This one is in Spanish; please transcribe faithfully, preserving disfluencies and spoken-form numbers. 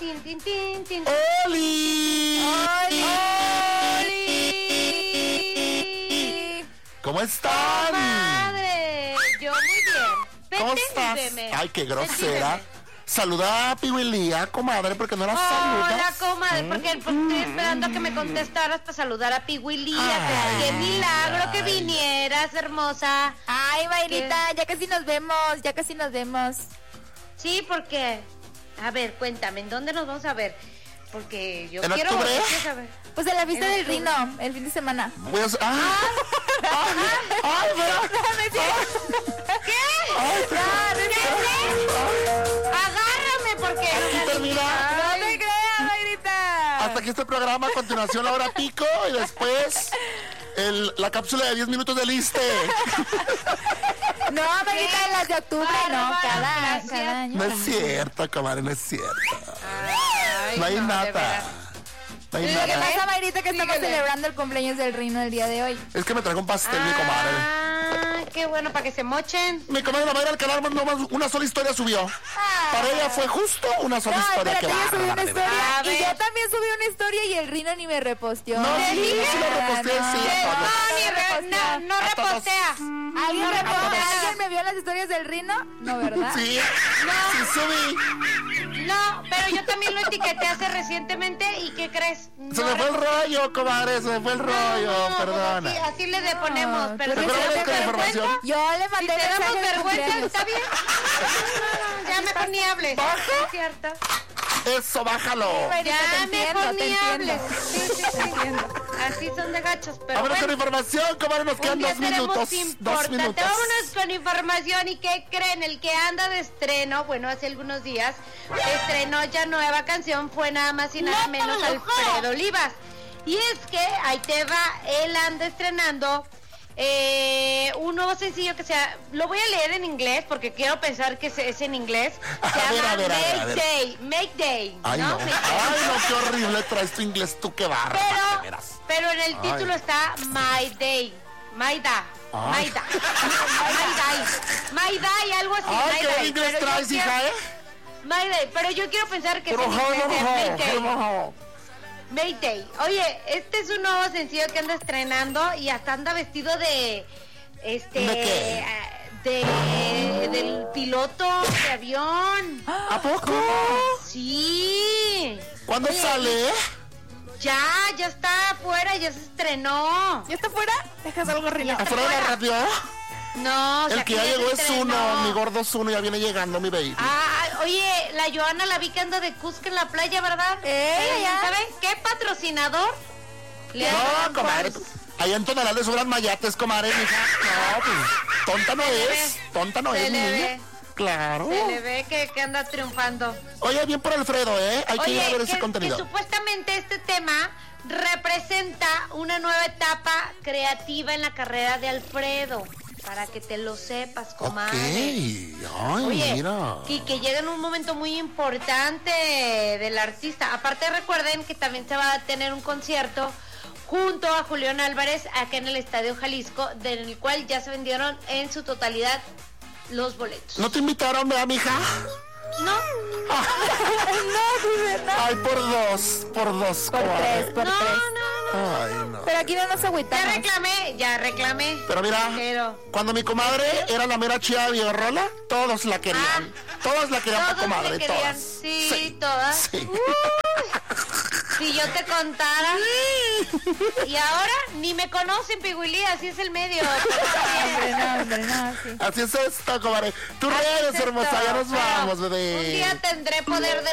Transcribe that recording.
tin, tin, tin, tin. ¡Oli! ¡Oli! ¡Oli! ¿Cómo están? ¡Madre! Yo muy bien. Vete ¿Cómo y estás? dime. Ay, qué grosera. Decídeme. Saluda a Piwilía, comadre, porque no la saludas. Hola, comadre, porque pues, estoy esperando a que me contestaras para saludar a Piwilía. Ay, ¡Qué milagro que ay. vinieras, hermosa! Ay, Mayrita, ya casi nos vemos, ya casi nos vemos. Sí, porque... A ver, cuéntame, ¿en dónde nos vamos a ver? Porque yo ¿En quiero, octubre? yo quiero saber. Pues en la fiesta En del octubre. Rino, el fin de semana. Voy a... ¡Ah! ¡Ay, ay, pero- ¿Qué? ay, ¿Qué? Agárrame porque... Aquí termina. No te creas, Mayrita. Hasta aquí este programa, a continuación la hora pico y después el, la cápsula de diez minutos del Iste. No, Mayrita, las de octubre, no, Bárbara, cada, gracias. cada año. No es cierto, comadre, no es cierto. Ay, No hay de nada. veras. No hay Lo que nada. pasa, Mayrita, que estamos Síguele. celebrando el cumpleaños del Rino el día de hoy. Es que me trajo un pastel, mi comadre. Ah, qué bueno, para que se mochen. Mi comadre la va a ir al canal, nomás una sola historia subió. Para ella fue justo una sola No, historia. espérate, Qué yo subí una bárbara, de verdad. historia A y ver. yo también subí una historia y el Rino ni me reposteó. No, sí, yo sí lo reposteé, No, sí, a no, todos. No, ni re- no, no A todos. repostea. ¿Alguien, No me repostea. vio- ¿Alguien me vio las historias del Rino? No, ¿verdad? Sí, sí subí. No, pero yo también lo etiqueté hace recientemente y ¿qué crees? No Se me fue el rollo, comadre, se me fue el No, rollo, no, pues perdona. así, así le de ponemos, No, pero tú si eres te una damos con información. vergüenza, Yo le si mandé te damos mensaje de vergüenza, cumpleaños. está bien. No, no, ya mejor ni hables. ¿Baja? Es cierto. Eso, bájalo. Mayrita, te Ya entiendo, mejor te ni entiendo. hables. Sí, sí, sí. Así son de gachos, pero Vámonos con bueno. información, comadre, nos Un quedan día dos tenemos minutos. Dos importante. minutos. Vámonos con información. ¿Y qué creen? El que anda de estreno, bueno, hace algunos días, estrenó ya nueva canción, fue nada más y nada menos Alfredo Olivas. Y es que, ahí te va, él anda estrenando eh, un nuevo sencillo que sea, lo voy a leer en inglés porque quiero pensar que es, es en inglés. Se A ver, llama a ver, a ver, a Make ver. Day, Make Day. Ay, no. Make Day. Ay, no, qué horrible traes tu inglés, tú qué barba, de Pero, veras. pero en el título Ay. está My Day. My Da. Ay. My Da. My Day. My Day, algo así. Ay, My qué Day. inglés Pero yo traes, quiero- hija, ¿eh? My Day. Pero yo quiero pensar que es Pero en inglés, es May Day. no, May Day. Oye, este es un nuevo sencillo que anda estrenando y hasta anda vestido de... Este... ¿De qué? de- del piloto de avión. ¿A poco? Sí. ¿Cuándo Oye, sale? Ya, ya está afuera, ya se estrenó. ¿Ya está fuera? Dejas algo, Rino. ¿Afuera de la radio? No, o sea El que ya se llegó es estrenó. uno, mi gordo es uno, ya viene llegando, mi baby. Ah, oye, la Joana la vi que anda de Cusca en la playa, ¿verdad? Eh, ya. ¿Sabes qué patrocinador? Le No, hagan comadre, Juárez. allá en Tonalá le sobran mayates, comadre, mija. No, pues, tonta no Se le es, ve. tonta no Se es, le niña. ve. Claro. Se le ve que, que anda triunfando. Oye, bien por Alfredo, ¿eh? Hay que ir a ver Oye, ese que, contenido. que supuestamente este tema representa una nueva etapa creativa en la carrera de Alfredo. Para que te lo sepas, Ok, comadre. ay, Oye, mira. y que llega en un momento muy importante del artista. Aparte recuerden que también se va a tener un concierto junto a Julián Álvarez acá en el Estadio Jalisco, del cual ya se vendieron en su totalidad los boletos. ¿No te invitaron, verdad, mija? ¿No? Ay, por dos, por dos, Por comadre. tres, por No, tres. no, no. Ay, no. Pero aquí no nos Ya agüitamos. reclamé, ya reclamé. Pero mira, Pero cuando mi comadre era la mera chida de Villarrola, todos la querían. todos la querían para todos comadre, le querían. todas. Sí, todas. Sí. Si yo te contara. Y ahora ni me conocen, Piguilí, así es el medio. Pero está bien. Hombre, no, hombre, no, sí. Así es esto, comadre. Tus Así redes, es hermosa, esto. ya nos Pero vamos, bebé. Un día tendré poder de